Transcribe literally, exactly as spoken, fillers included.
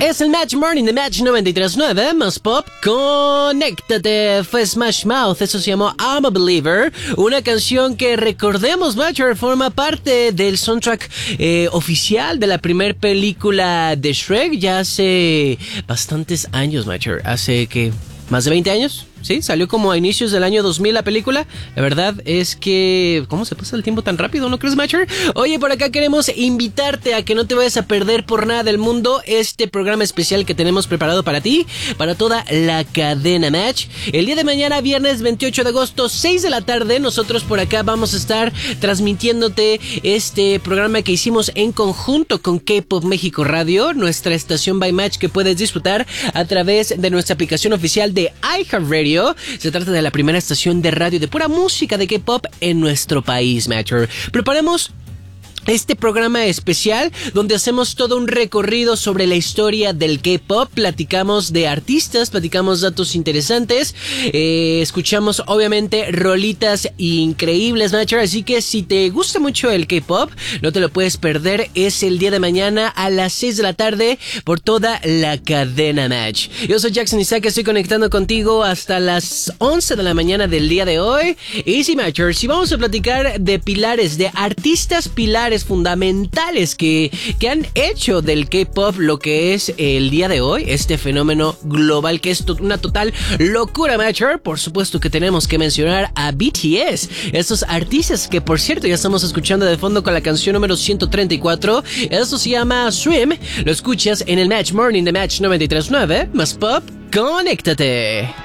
Es el Match Morning de Match noventa y tres punto nueve, más pop, conéctate. Fue Smash Mouth, eso se llamó I'm a Believer, una canción que recordemos, Matcher, forma parte del soundtrack eh, oficial de la primer película de Shrek, ya hace bastantes años, Matcher, hace que más de veinte años. Sí, salió como a inicios del año dos mil la película. La verdad es que... ¿Cómo se pasa el tiempo tan rápido, no crees, Matcher? Oye, por acá queremos invitarte a que no te vayas a perder por nada del mundo este programa especial que tenemos preparado para ti, para toda la cadena Match. El día de mañana, viernes veintiocho de agosto, seis de la tarde, nosotros por acá vamos a estar transmitiéndote este programa que hicimos en conjunto con K-Pop México Radio, nuestra estación by Match que puedes disfrutar a través de nuestra aplicación oficial de iHeartRadio. Se trata de la primera estación de radio de pura música de K-pop en nuestro país, Matcher. Preparemos este programa especial donde hacemos todo un recorrido sobre la historia del K-pop, platicamos de artistas, platicamos datos interesantes, eh, escuchamos obviamente rolitas increíbles, Matcher, así que si te gusta mucho el K-pop, no te lo puedes perder, es el día de mañana a las seis de la tarde por toda la cadena Match. Yo soy Jackson Isaac, estoy conectando contigo hasta las once de la mañana del día de hoy, y sí, Matcher, si vamos a platicar de pilares, de artistas pilares fundamentales que, que han hecho del K-pop lo que es el día de hoy, este fenómeno global que es to- una total locura, Matcher. Por supuesto que tenemos que mencionar a B T S, estos artistas que por cierto ya estamos escuchando de fondo con la canción número ciento treinta y cuatro, esto se llama Swim, lo escuchas en el Match Morning de Match noventa y tres punto nueve, más pop, conéctate.